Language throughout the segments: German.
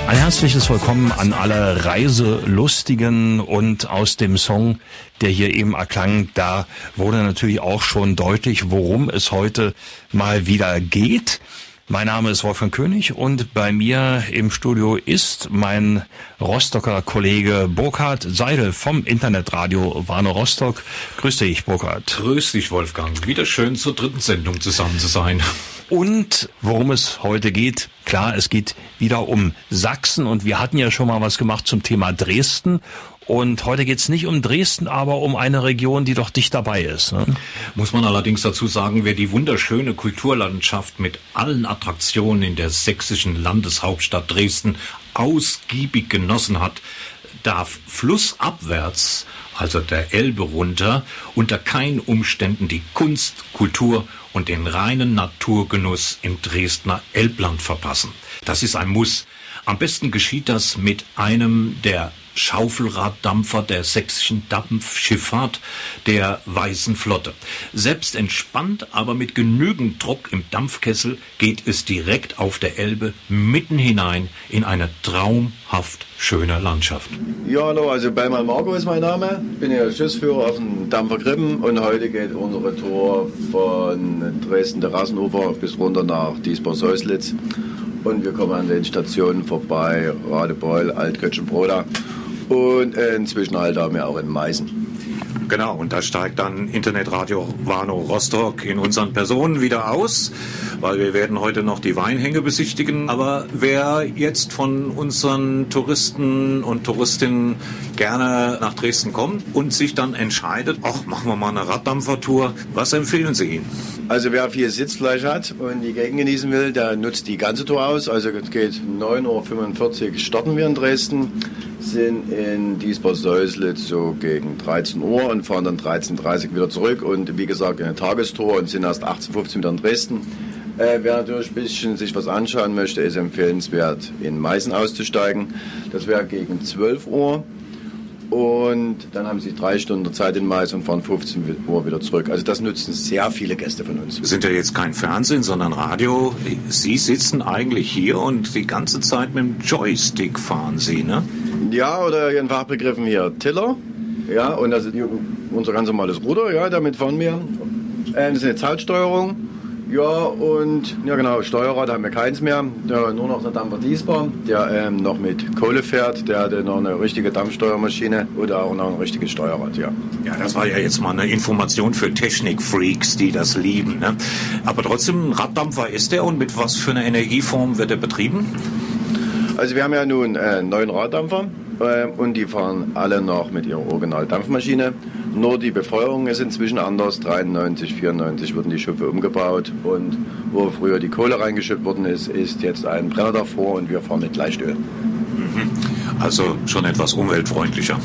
Ein herzliches Willkommen an alle Reiselustigen, und aus dem Song, der hier eben erklang, da wurde natürlich auch schon deutlich, worum es heute mal wieder geht. Mein Name ist Wolfgang König und bei mir im Studio ist mein Rostocker Kollege Burkhard Seidel vom Internetradio Warnow Rostock. Grüß dich, Burkhard. Grüß dich, Wolfgang. Wieder schön zur dritten Sendung zusammen zu sein. Und worum es heute geht, klar, es geht wieder um Sachsen, und wir hatten ja schon mal was gemacht zum Thema Dresden. Und heute geht's nicht um Dresden, aber um eine Region, die doch dicht dabei ist. Ne? Muss man allerdings dazu sagen, wer die wunderschöne Kulturlandschaft mit allen Attraktionen in der sächsischen Landeshauptstadt Dresden ausgiebig genossen hat, darf flussabwärts, also der Elbe runter, unter keinen Umständen die Kunst, Kultur und den reinen Naturgenuss im Dresdner Elbland verpassen. Das ist ein Muss. Am besten geschieht das mit einem der Schaufelraddampfer der sächsischen Dampfschifffahrt, der Weißen Flotte. Selbst entspannt, aber mit genügend Druck im Dampfkessel geht es direkt auf der Elbe mitten hinein in eine traumhaft schöne Landschaft. Ja, hallo, also Bellmann Marco ist mein Name. Ich bin hier Schiffsführer auf dem Dampfer Krippen, und heute geht unsere Tour von Dresden-Terrassenufer bis runter nach Diesburg-Säuslitz. Und wir kommen an den Stationen vorbei, Radebeul, Altgötsch-Broda, und inzwischen halt haben wir auch in Meißen. Genau, und da steigt dann Internetradio Warnow Rostock in unseren Personen wieder aus, weil wir werden heute noch die Weinhänge besichtigen. Aber wer jetzt von unseren Touristen und Touristinnen gerne nach Dresden kommt und sich dann entscheidet, ach, machen wir mal eine Raddampfertour, was empfehlen Sie ihm? Also wer viel Sitzfleisch hat und die Gegend genießen will, der nutzt die ganze Tour aus. Also es geht 9:45 Uhr starten wir in Dresden, sind in Diesburg-Säuslitz so gegen 13 Uhr und fahren dann 13:30 Uhr wieder zurück. Und wie gesagt, eine Tagestour, und sind erst 18:15 Uhr wieder in Dresden. Wer natürlich ein bisschen sich was anschauen möchte, ist empfehlenswert, in Meißen auszusteigen. Das wäre gegen 12 Uhr. Und dann haben Sie 3 Stunden Zeit in Meißen und fahren 15 Uhr wieder zurück. Also das nutzen sehr viele Gäste von uns. Wir sind ja jetzt kein Fernsehen, sondern Radio. Sie sitzen eigentlich hier und die ganze Zeit mit dem Joystick fahren Sie, ne? Ja, oder in Fachbegriffen hier Tiller. Ja, und das ist unser ganz normales Ruder, ja, damit fahren wir. Das ist eine Zeitsteuerung. Ja, und ja genau, Steuerrad haben wir keins mehr. Ja, nur noch der Dampfer Diesbar, der noch mit Kohle fährt. Der hatte noch eine richtige Dampfsteuermaschine oder auch noch ein richtiges Steuerrad, ja. Ja, das war ja jetzt mal eine Information für Technikfreaks, die das lieben, ne? Aber trotzdem, ein Raddampfer ist der, und mit was für einer Energieform wird er betrieben? Also wir haben ja nun 9 Raddampfer, und die fahren alle noch mit ihrer Original-Dampfmaschine. Nur die Befeuerung ist inzwischen anders. 93, 94 wurden die Schiffe umgebaut, und wo früher die Kohle reingeschüttet worden ist, ist jetzt ein Brenner davor, und wir fahren mit Leichtöl. Also schon etwas umweltfreundlicher.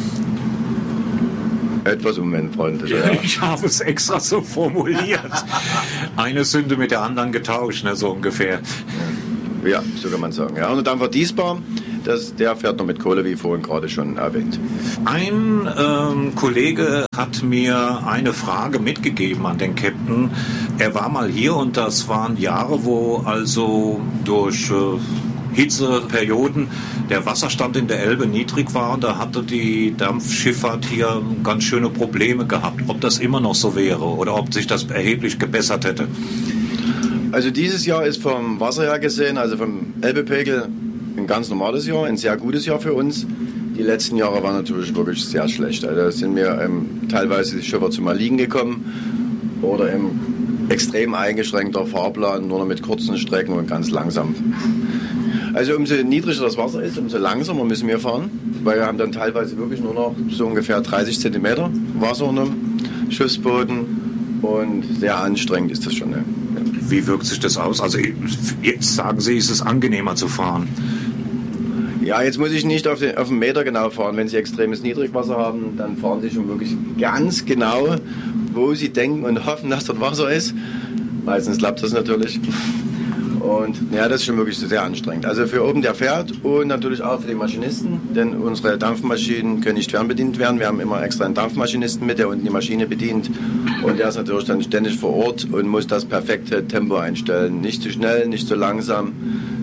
Etwas umweltfreundlicher, ja. Ich habe es extra so formuliert. Eine Sünde mit der anderen getauscht, ne, so ungefähr. Ja, so kann man sagen. Ja, und der Dampfer Diesbar, der fährt noch mit Kohle, wie vorhin gerade schon erwähnt. Ein Kollege hat mir eine Frage mitgegeben an den Captain. Er war mal hier, und das waren Jahre, wo also durch Hitzeperioden der Wasserstand in der Elbe niedrig war, und da hatte die Dampfschifffahrt hier ganz schöne Probleme gehabt. Ob das immer noch so wäre oder ob sich das erheblich gebessert hätte? Also dieses Jahr ist vom Wasser her gesehen, also vom Elbepegel, ein ganz normales Jahr, ein sehr gutes Jahr für uns. Die letzten Jahre waren natürlich wirklich sehr schlecht. Also da sind wir teilweise die Schiffer zum Erliegen gekommen oder extrem eingeschränkter Fahrplan, nur noch mit kurzen Strecken und ganz langsam. Also umso niedriger das Wasser ist, umso langsamer müssen wir fahren, weil wir haben dann teilweise wirklich nur noch so ungefähr 30 Zentimeter Wasser unter dem Schiffsboden, und sehr anstrengend ist das schon. Ne? Wie wirkt sich das aus? Also jetzt sagen Sie, ist es angenehmer zu fahren? Ja, jetzt muss ich nicht auf den Meter genau fahren. Wenn Sie extremes Niedrigwasser haben, dann fahren Sie schon wirklich ganz genau, wo Sie denken und hoffen, dass dort Wasser ist. Meistens klappt das natürlich. Und ja, das ist schon wirklich sehr anstrengend. Also für oben der fährt, und natürlich auch für die Maschinisten, denn unsere Dampfmaschinen können nicht fernbedient werden. Wir haben immer extra einen Dampfmaschinisten mit, der unten die Maschine bedient, und der ist natürlich dann ständig vor Ort und muss das perfekte Tempo einstellen. Nicht zu schnell, nicht zu langsam,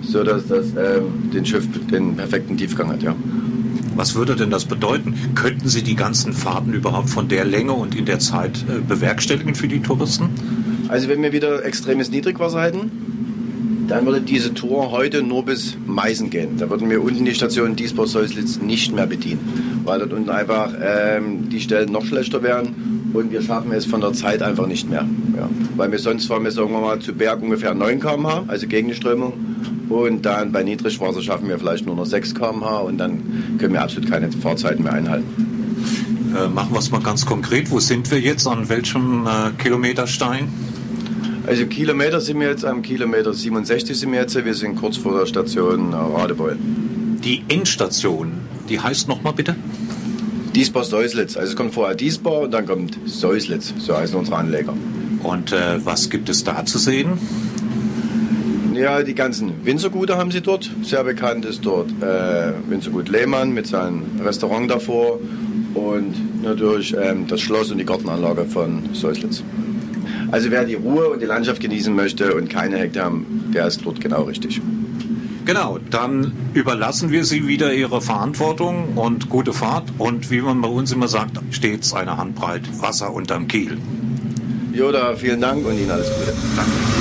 sodass das Schiff den perfekten Tiefgang hat, ja. Was würde denn das bedeuten? Könnten Sie die ganzen Fahrten überhaupt von der Länge und in der Zeit bewerkstelligen für die Touristen? Also wenn wir wieder extremes Niedrigwasser hätten, dann würde diese Tour heute nur bis Meißen gehen. Da würden wir unten die Station Diesburg-Seuslitz nicht mehr bedienen, weil dort unten einfach die Stellen noch schlechter wären und wir schaffen es von der Zeit einfach nicht mehr. Ja. Weil wir sonst fahren wir, sagen wir mal, zu Berg ungefähr 9 km/h, also gegen die Strömung. Und dann bei Niedrigwasser schaffen wir vielleicht nur noch 6 km/h und dann können wir absolut keine Fahrzeiten mehr einhalten. Machen wir es mal ganz konkret. Wo sind wir jetzt? An welchem Kilometerstein? Also Kilometer sind wir jetzt, am Kilometer 67 sind wir jetzt. Wir sind kurz vor der Station Radebeul. Die Endstation, die heißt nochmal bitte? Diesburg-Seuslitz. Also es kommt vorher Diesburg und dann kommt Seuslitz. So heißen unsere Anleger. Und was gibt es da zu sehen? Ja, die ganzen Winzergute haben sie dort. Sehr bekannt ist dort Winzergut Lehmann mit seinem Restaurant davor und natürlich das Schloss und die Gartenanlage von Seuslitz. Also wer die Ruhe und die Landschaft genießen möchte und keine Hektar haben, der ist dort genau richtig. Genau, dann überlassen wir Sie wieder Ihrer Verantwortung und gute Fahrt und wie man bei uns immer sagt, stets eine Handbreit Wasser unterm Kiel. Joda, vielen Dank und Ihnen alles Gute. Danke.